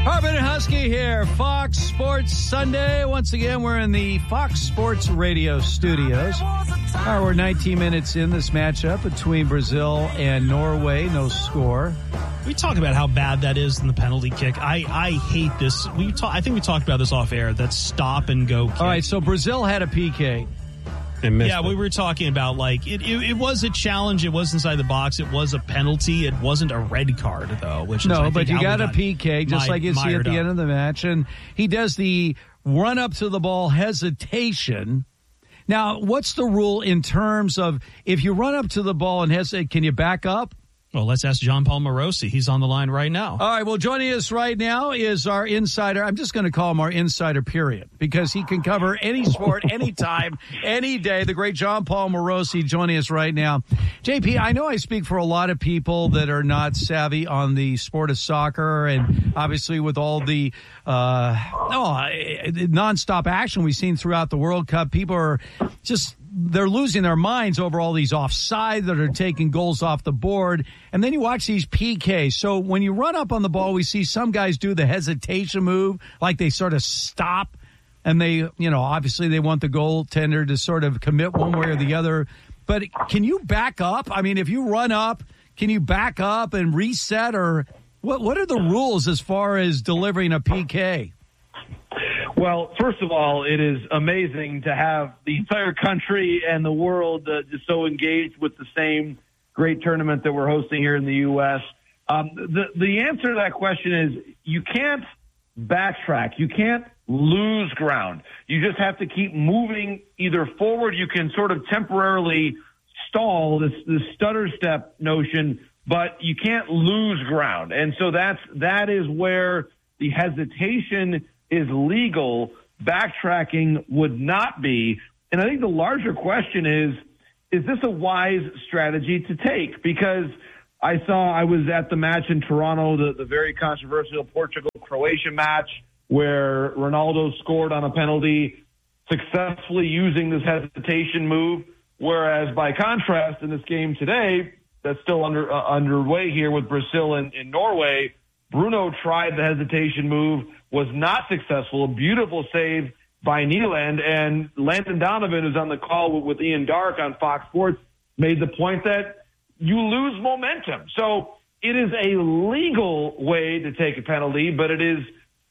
Harbin and Husky here, Fox Sports Sunday. Once again, we're in the Fox Sports Radio studios. We're 19 minutes in this matchup between Brazil and Norway. No score. We talk about how bad that is in the penalty kick. I hate this. I think we talked about this off air. That stop and go kick. All right, so Brazil had a PK. Yeah, we were talking about, like, it was a challenge. It was inside the box. It was a penalty. It wasn't a red card, though. But you got a PK, just like you see at the end of the match. And he does the run up to the ball hesitation. Now, what's the rule in terms of if you run up to the ball and hesitate, can you back up? Well, let's ask John Paul Morosi. He's on the line right now. All right, well, joining us right now is our insider. I'm just going to call him our insider, period, because he can cover any sport, anytime, any day. The great John Paul Morosi joining us right now. JP, I know I speak for a lot of people that are not savvy on the sport of soccer, and obviously with all the nonstop action we've seen throughout the World Cup, people are just they're losing their minds over all these offside that are taking goals off the board. And then you watch these PKs. So when you run up on the ball, we see some guys do the hesitation move, like they sort of stop. And they, obviously they want the goaltender to sort of commit one way or the other. But can you back up? I mean, if you run up, can you back up and reset? Or what are the rules as far as delivering a PK? Well, first of all, it is amazing to have the entire country and the world just so engaged with the same great tournament that we're hosting here in the U.S. The answer to that question is you can't backtrack. You can't lose ground. You just have to keep moving either forward. You can sort of temporarily stall this stutter step notion, but you can't lose ground. And so that is where the hesitation is legal, backtracking would not be. And I think the larger question is this a wise strategy to take? Because I was at the match in Toronto, the very controversial Portugal-Croatia match, where Ronaldo scored on a penalty, successfully using this hesitation move, whereas by contrast, in this game today, that's still underway here with Brazil and Norway, Bruno tried the hesitation move, was not successful. A beautiful save by Nyland. And Landon Donovan, who's on the call with Ian Dark on Fox Sports, made the point that you lose momentum. So it is a legal way to take a penalty, but it is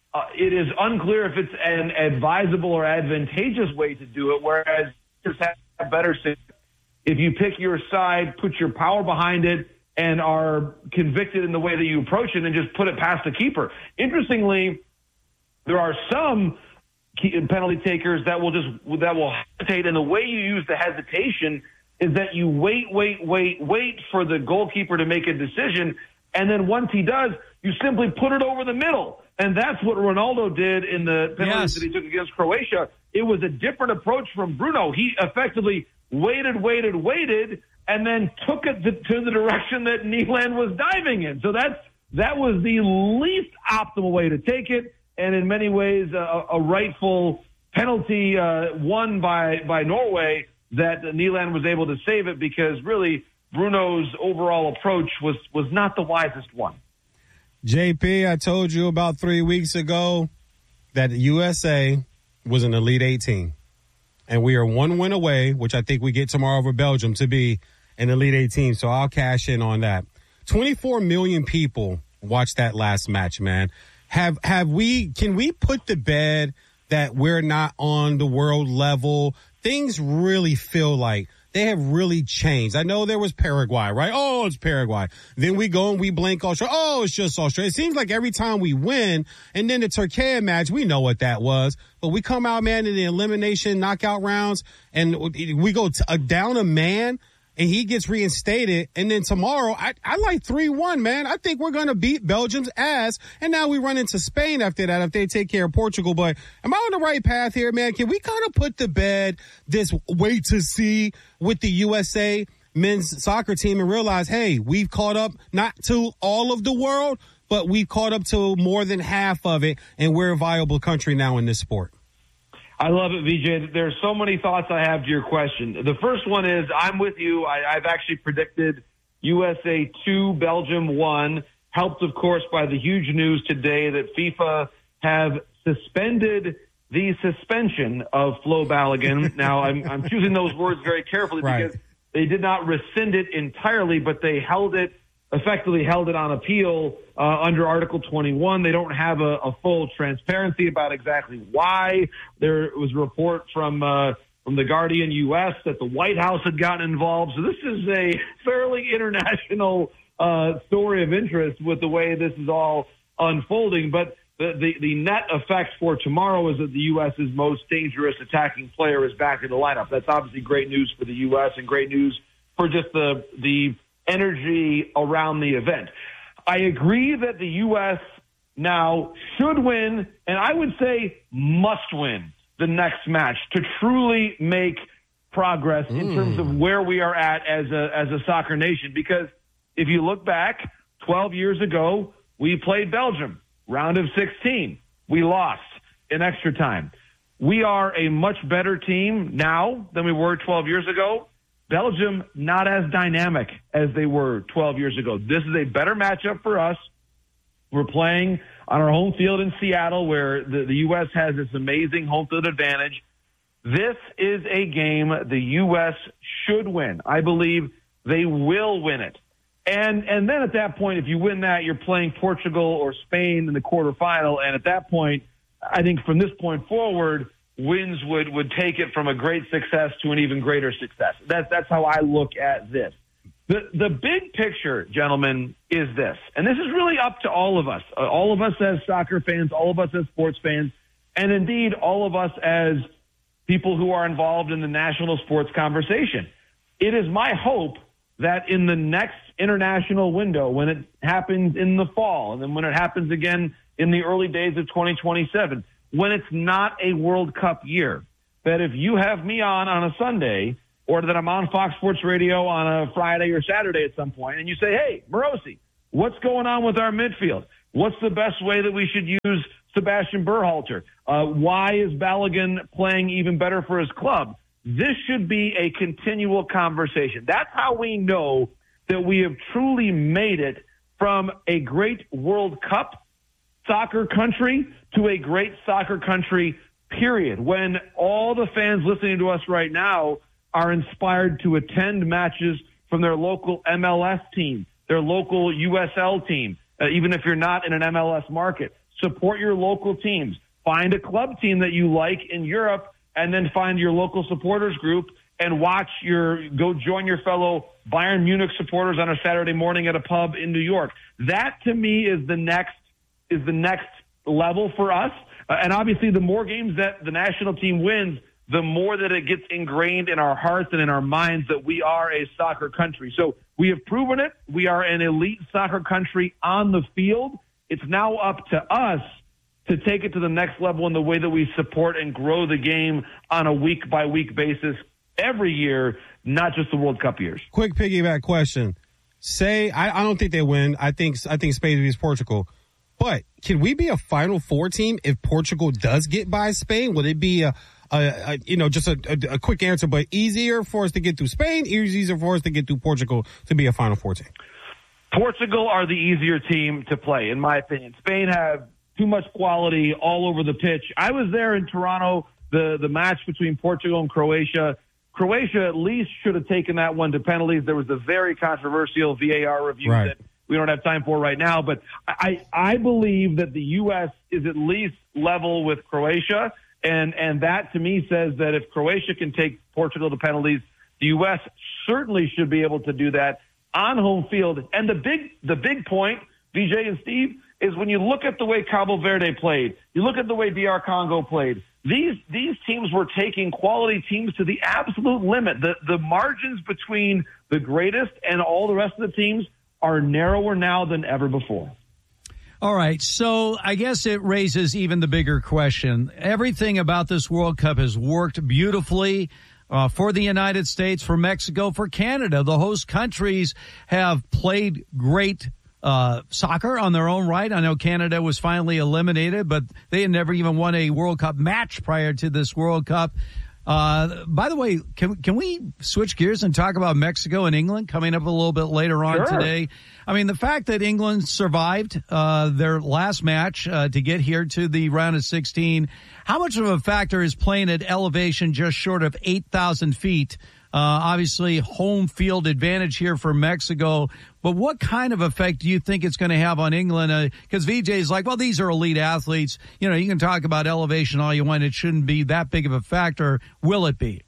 unclear if it's an advisable or advantageous way to do it, whereas you just have a better say. If you pick your side, put your power behind it, and are convicted in the way that you approach it and just put it past the keeper. Interestingly, there are some penalty takers that will hesitate, and the way you use the hesitation is that you wait for the goalkeeper to make a decision, and then once he does, you simply put it over the middle. And that's what Ronaldo did in the penalties that he took against Croatia. It was a different approach from Bruno. He effectively waited, and then took it to the direction that Nyland was diving in. So that was the least optimal way to take it, and in many ways a rightful penalty won by Norway that Nyland was able to save it, because really Bruno's overall approach was not the wisest one. JP, I told you about 3 weeks ago that the USA was an Elite 18. And we are one win away, which I think we get tomorrow over Belgium, to be an Elite 18. So I'll cash in on that. 24 million people watched that last match, man. Can we put to bed that we're not on the world level? Things really feel like they have really changed. I know there was Paraguay, right? Oh, it's Paraguay. Then we go and we blink Australia. Oh, it's just Australia. It seems like every time we win, and then the Turkey match, we know what that was. But we come out, man, in the elimination knockout rounds, and we go down a man, and he gets reinstated. And then tomorrow, I like 3-1, man. I think we're going to beat Belgium's ass. And now we run into Spain after that if they take care of Portugal. But am I on the right path here, man? Can we kind of put to bed this wait to see with the USA men's soccer team and realize, hey, we've caught up not to all of the world, but we've caught up to more than half of it, and we're a viable country now in this sport? I love it, VJ. There's so many thoughts I have to your question. The first one is I'm with you. I've actually predicted USA 2, Belgium 1. helped, of course, by the huge news today that FIFA have suspended the suspension of Flo Balogun. Now, I'm choosing those words very carefully because they did not rescind it entirely, but they effectively held it on appeal under Article 21. They don't have a full transparency about exactly why. There was a report from the Guardian U.S. that the White House had gotten involved. So this is a fairly international story of interest with the way this is all unfolding. But the net effect for tomorrow is that the U.S.'s most dangerous attacking player is back in the lineup. That's obviously great news for the U.S. and great news for just the energy around the event. I agree that the U.S. now should win, and I would say must win the next match to truly make progress in terms of where we are at as a soccer nation. Because if you look back 12 years ago, we played Belgium, round of 16. We lost in extra time. We are a much better team now than we were 12 years ago. Belgium, not as dynamic as they were 12 years ago. This is a better matchup for us. We're playing on our home field in Seattle, where the U.S. has this amazing home field advantage. This is a game the U.S. should win. I believe they will win it. And then at that point, if you win that, you're playing Portugal or Spain in the quarterfinal. And at that point, I think from this point forward, wins would take it from a great success to an even greater success. That's how I look at this. The big picture, gentlemen, is this. And this is really up to all of us as soccer fans, all of us as sports fans, and indeed all of us as people who are involved in the national sports conversation. It is my hope that in the next international window, when it happens in the fall, and then when it happens again in the early days of 2027, when it's not a World Cup year, that if you have me on a Sunday, or that I'm on Fox Sports Radio on a Friday or Saturday at some point, and you say, hey, Morosi, what's going on with our midfield? What's the best way that we should use Sebastian Berhalter? Why is Balogun playing even better for his club? This should be a continual conversation. That's how we know that we have truly made it from a great World Cup soccer country to a great soccer country, period. When all the fans listening to us right now are inspired to attend matches from their local MLS team, their local USL team, even if you're not in an MLS market. Support your local teams. Find a club team that you like in Europe, and then find your local supporters group and go join your fellow Bayern Munich supporters on a Saturday morning at a pub in New York. That to me is the next level for us. And obviously the more games that the national team wins, the more that it gets ingrained in our hearts and in our minds that we are a soccer country. So we have proven it. We are an elite soccer country on the field. It's now up to us to take it to the next level in the way that we support and grow the game on a week-by-week basis every year, not just the World Cup years. Quick piggyback question. Say, I don't think they win. I think Spain beats Portugal. But can we be a Final Four team if Portugal does get by Spain? Would it be a quick answer, but easier for us to get through Spain, easier for us to get through Portugal to be a Final Four team? Portugal are the easier team to play, in my opinion. Spain have too much quality all over the pitch. I was there in Toronto, the match between Portugal and Croatia. Croatia at least should have taken that one to penalties. There was a very controversial VAR review that we don't have time for right now. But I believe that the U.S. is at least level with Croatia. And that, to me, says that if Croatia can take Portugal to penalties, the U.S. certainly should be able to do that on home field. And the big point, VJ and Steve, is when you look at the way Cabo Verde played, you look at the way DR Congo played, these teams were taking quality teams to the absolute limit. The margins between the greatest and all the rest of the teams are narrower now than ever before. All right, so I guess it raises even the bigger question. Everything about this World Cup has worked beautifully for the United States, for Mexico, for Canada. The host countries have played great soccer on their own right. I know Canada was finally eliminated, but they had never even won a World Cup match prior to this World Cup. By the way, can we switch gears and talk about Mexico and England coming up a little bit later on today? I mean, the fact that England survived their last match to get here to the round of 16, how much of a factor is playing at elevation just short of 8,000 feet? Obviously, home field advantage here for Mexico. But what kind of effect do you think it's going to have on England? Because VJ is like, well, these are elite athletes. You know, you can talk about elevation all you want. It shouldn't be that big of a factor. Will it be?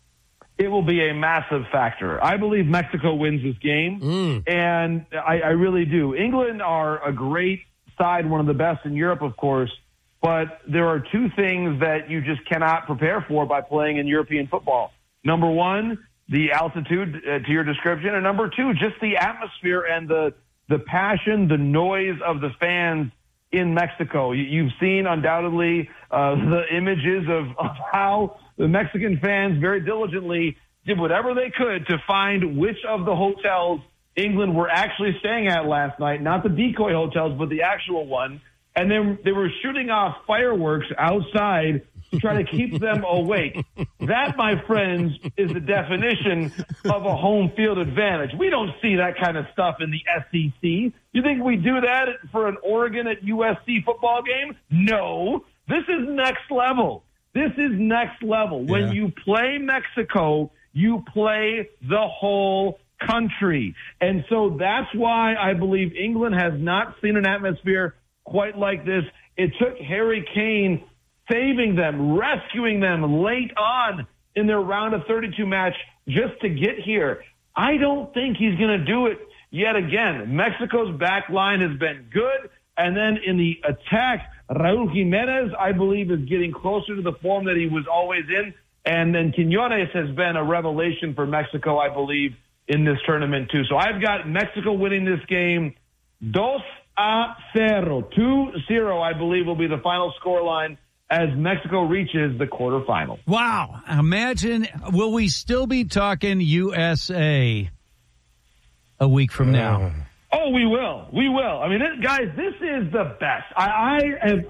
It will be a massive factor. I believe Mexico wins this game, and I really do. England are a great side, one of the best in Europe, of course, but there are two things that you just cannot prepare for by playing in European football. Number one, the altitude to your description, and number two, just the atmosphere and the passion, the noise of the fans in Mexico. You've seen undoubtedly the images of how the Mexican fans very diligently did whatever they could to find which of the hotels England were actually staying at last night, not the decoy hotels, but the actual one. And then they were shooting off fireworks outside to try to keep them awake. That, my friends, is the definition of a home field advantage. We don't see that kind of stuff in the SEC. You think we do that for an Oregon at USC football game? No. This is next level. This is next level. Yeah. When you play Mexico, you play the whole country. And so that's why I believe England has not seen an atmosphere quite like this. It took Harry Kane saving them, rescuing them late on in their round of 32 match just to get here. I don't think he's going to do it yet again. Mexico's back line has been good. And then in the attack, Raul Jimenez, I believe, is getting closer to the form that he was always in. And then Quiñones has been a revelation for Mexico, I believe, in this tournament too. So I've got Mexico winning this game 2-0. 2-0, I believe, will be the final scoreline as Mexico reaches the quarterfinal. Wow. Imagine, will we still be talking USA a week from now? Oh, we will. We will. I mean, guys, this is the best. I have